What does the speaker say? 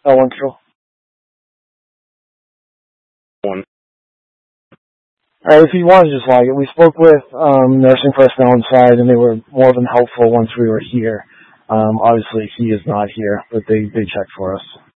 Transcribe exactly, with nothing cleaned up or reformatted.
Oh, one control. One. All right, if you want to just log it, we spoke with um, nursing personnel inside, and they were more than helpful once we were here. Um, obviously, he is not here, but they, they checked for us.